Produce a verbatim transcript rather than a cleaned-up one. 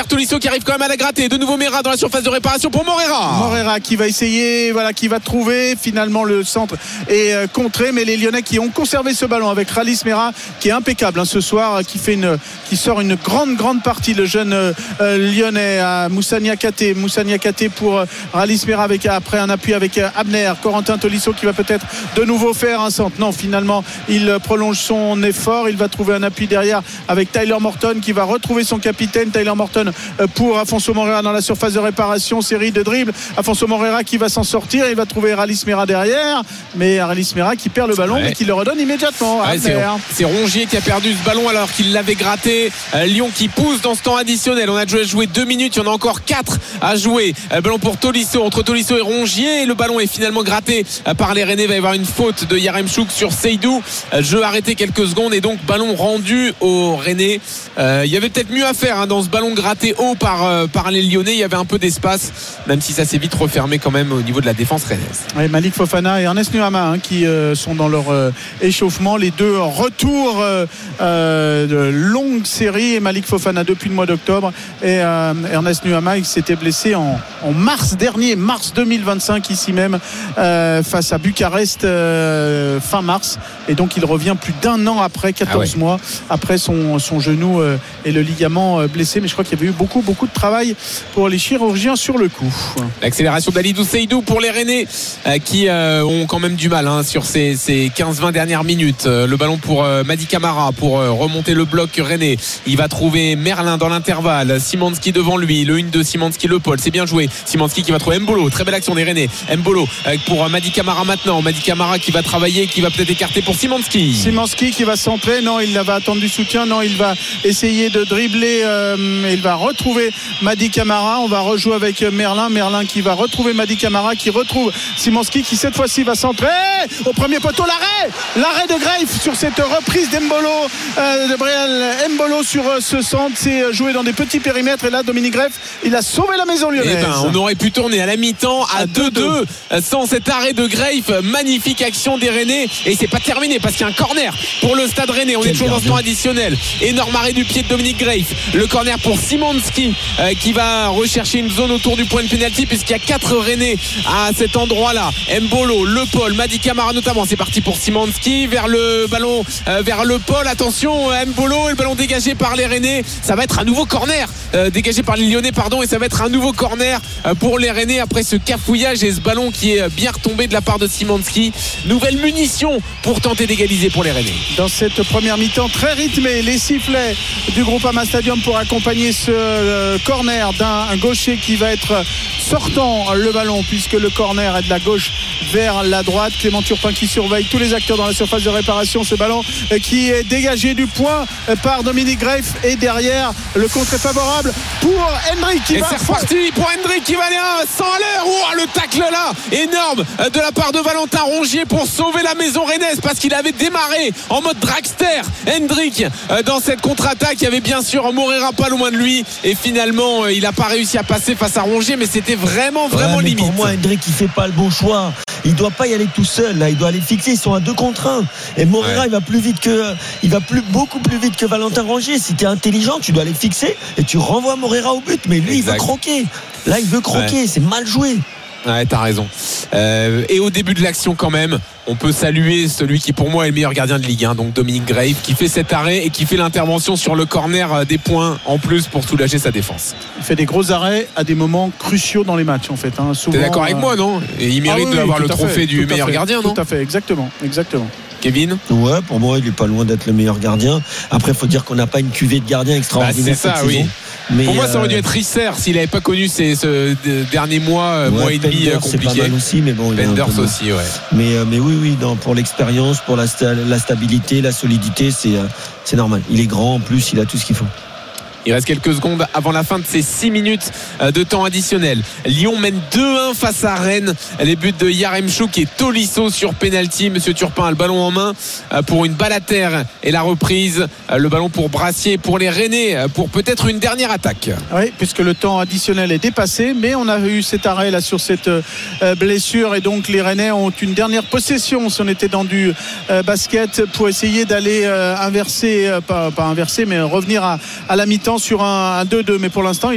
Tolisso qui arrive quand même à la gratter. De nouveau Mera dans la surface de réparation pour Morera. Morera qui va essayer, voilà, qui va trouver. Finalement le centre est euh, contré, mais les Lyonnais qui ont conservé ce ballon avec Ralis Mera qui est impeccable hein, ce soir, qui fait une, qui sort une grande grande partie, le jeune euh, Lyonnais à Moussa Niakhaté. Moussa Niakhaté pour euh, Ralis Mera avec après un appui avec euh, Abner. Corentin Tolisso qui va peut-être de nouveau faire un centre. Non, finalement il prolonge son effort. Il va trouver un appui derrière avec Tyler Morton qui va retrouver son capitaine. Tyler Morton pour Afonso Morera dans la surface de réparation, série de dribbles. Afonso Morera qui va s'en sortir, il va trouver Ralis Mera derrière, mais Ralis Mera qui perd le ballon ouais. mais qui le redonne immédiatement. Ouais, c'est, c'est Rongier qui a perdu ce ballon alors qu'il l'avait gratté. euh, Lyon qui pousse dans ce temps additionnel. On a déjà joué deux minutes, il y en a encore quatre à jouer. euh, Ballon pour Tolisso, entre Tolisso et Rongier, et le ballon est finalement gratté euh, par les Rennais. Il va y avoir une faute de Yaremchuk sur Seydou. euh, Jeu arrêté quelques secondes et donc ballon rendu aux Rennais. euh, Il y avait peut-être mieux à faire hein, dans ce ballon gratté haut par, euh, par les Lyonnais. Il y avait un peu d'espace, même si ça s'est vite refermé quand même au niveau de la défense rennaise. Ouais, Malik Fofana et Ernest Nuama hein, qui euh, sont dans leur euh, échauffement, les deux retours euh, euh, de longue série. Et Malik Fofana depuis le mois d'octobre et euh, Ernest Nuama il s'était blessé en, en mars dernier, mars deux mille vingt-cinq ici même euh, face à Bucarest euh, fin mars, et donc il revient plus d'un an après, quatorze ah ouais. mois après son, son genou euh, et le ligament euh, blessé. Mais je crois qu'il y avait eu beaucoup beaucoup de travail pour les chirurgiens sur le coup. L'accélération d'Alidou Seydou pour les Rennais euh, qui euh, ont quand même du mal hein, sur ces, ces quinze vingt dernières minutes. Euh, le ballon pour euh, Mady Camara pour euh, remonter le bloc Rennais. Il va trouver Merlin dans l'intervalle. Simanski devant lui, le un de Simanski, le Paul, c'est bien joué. Simanski qui va trouver Mbolo, très belle action des Rennais. Mbolo euh, pour euh, Mady Camara maintenant. Mady Camara qui va travailler, qui va peut-être écarter pour Simanski. Simanski qui va centrer, non, il va attendre du soutien, non, il va essayer de dribbler, euh, il va retrouver Mady Camara. On va rejouer avec Merlin. Merlin qui va retrouver Mady Camara, qui retrouve Simanski, qui cette fois-ci va centrer au premier poteau. L'arrêt l'arrêt de Greif sur cette reprise d'Embolo, euh, de Brian Mbolo sur euh, ce centre. C'est joué dans des petits périmètres, et là Dominique Greif il a sauvé la maison lyonnaise. Eh ben, on aurait pu tourner à la mi-temps à deux deux sans cet arrêt de Greif. Magnifique action des Rennais, et c'est pas terminé parce qu'il y a un corner pour le Stade Rennais. On Quel est toujours gardien. Dans ce temps additionnel. Énorme arrêt du pied de Dominique Greif. Le corner pour Simanski euh, qui va rechercher une zone autour du point de pénalty, puisqu'il y a quatre Rennais à cet endroit-là. Mbolo, Le Paul, Mady Camara notamment. C'est parti pour Simanski vers le ballon, euh, vers Le Paul. Attention, Mbolo, et le ballon dégagé par les Rennais. Ça va être un nouveau corner euh, dégagé par les Lyonnais, pardon, et ça va être un nouveau corner euh, pour les Rennais après ce cafouillage et ce ballon qui est bien retombé de la part de Simanski. Nouvelle munition pour tenter d'égaliser pour les Rennais. Dans cette première mi-temps très rythmée, les sifflets du Groupama Stadium pour accompagner ce euh, corner d'un gaucher qui va être sortant le ballon, puisque le corner est de la gauche vers la droite. Clément Turpin qui surveille tous les acteurs dans la surface de réparation. Ce ballon qui est dégagé du point par Dominique Greif, et derrière le contre est favorable pour Hendrick qui et va c'est reparti pour Hendrick qui va aller à cent à l'heure. Oh, le tacle là énorme de la part de Valentin Rongier pour sauver la maison rennaise, parce qu'il avait démarré en mode dragster Hendrick dans cette contre-attaque. Il y avait bien sûr Morera pas loin de lui, et finalement il n'a pas réussi à passer face à Rongier, mais c'était vraiment vraiment ouais, mais limite. Pour moi Hendrick il fait pas le bon choix. Il doit pas y aller tout seul là, il doit aller fixer. Ils sont à deux contre un, et Morera ouais. il va plus vite que il va plus beaucoup plus vite que Valentin Rongier. Si tu es intelligent, tu dois aller fixer et tu renvoies Morera au but, mais lui exact. Il veut croquer. Là il veut croquer, ouais. c'est mal joué. Ouais, t'as raison. Euh, et au début de l'action, quand même, on peut saluer celui qui, pour moi, est le meilleur gardien de Ligue un, donc Dominique Greif, qui fait cet arrêt et qui fait l'intervention sur le corner des points en plus pour soulager sa défense. Il fait des gros arrêts à des moments cruciaux dans les matchs, en fait. Hein. Souvent, T'es d'accord avec euh... moi, non? Et il mérite ah, oui, d'avoir le trophée fait, du meilleur fait, gardien, non? Tout à fait, exactement, exactement. Kevin? Ouais, pour moi, il est pas loin d'être le meilleur gardien. Après, il faut dire qu'on n'a pas une cuvée de gardiens extraordinaire. Bah, c'est ça, oui. Mais pour moi, ça aurait dû être Risser s'il n'avait pas connu ces, ce dernier mois, ouais, mois et demi Penders, compliqué. C'est pas mal aussi, mais bon. Penders aussi, ouais. Mais, mais oui, oui, non, pour l'expérience, pour la, la stabilité, la solidité, c'est, c'est normal. Il est grand, en plus, il a tout ce qu'il faut. Il reste quelques secondes avant la fin de ces six minutes de temps additionnel. Lyon mène deux un face à Rennes. Les buts de Yaremchuk et Tolisso sur penalty. Monsieur Turpin a le ballon en main pour une balle à terre et la reprise. Le ballon pour Brassier, pour les Rennais, pour peut-être une dernière attaque. Oui, puisque le temps additionnel est dépassé, mais on a eu cet arrêt là sur cette blessure, et donc les Rennais ont une dernière possession. Si on était dans du basket, pour essayer d'aller inverser, pas, pas inverser, mais revenir à, à la mi-temps sur un deux deux, mais pour l'instant